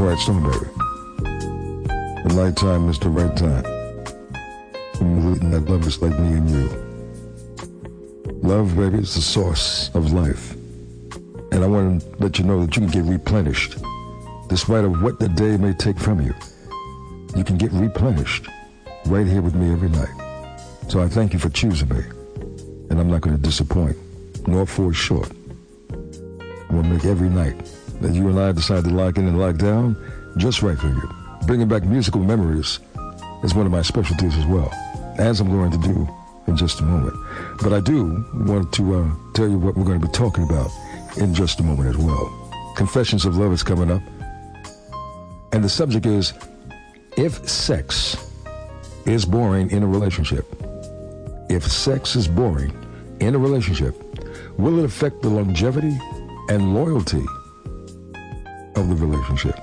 Quiet Storm, baby. The night time is the right time. When you're waiting, that love is like me and you. Love, baby, is the source of life. And I want to let you know that you can get replenished. Despite of what the day may take from you, you can get replenished right here with me every night. So I thank you for choosing me. And I'm not going to disappoint, nor fall short. I'm going to make every night that you and I decide to lock in and lock down just right for you. Bringing back musical memories is one of my specialties as well, as I'm going to do in just a moment. But I do want to tell you what we're going to be talking about in just a moment as well. Confessions of Love is coming up. And the subject is, if sex is boring in a relationship, if sex is boring in a relationship, will it affect the longevity and loyalty of the relationship?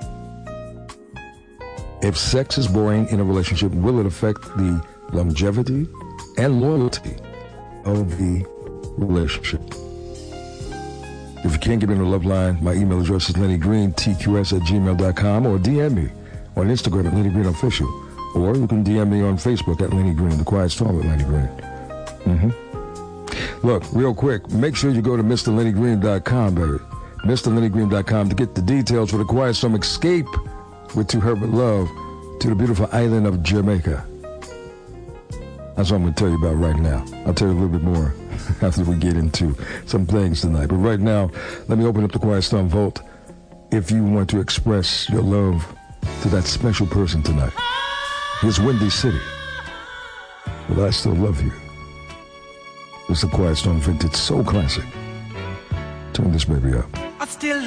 If sex is boring in a relationship, will it affect the longevity and loyalty of the relationship? If you can't get me on the love line, my email address is LennyGreen, TQS@gmail.com, or DM me on Instagram at Lenny Green Official, or you can DM me on Facebook at Lenny Green, The Quiet Storm with Lenny Green. Look, real quick, make sure you go to MrLennyGreen.com, baby. MrLennyGreen.com to get the details for the Quiet Storm escape with To Her But Love to the beautiful island of Jamaica. That's what I'm going to tell you about right now. I'll tell you a little bit more after we get into some things tonight. But right now, let me open up the Quiet Storm Vault. If you want to express your love to that special person tonight, here's Windy City. But I Still Love You. It's the Quiet Storm Vintage Soul Classic. Turn this baby up. I still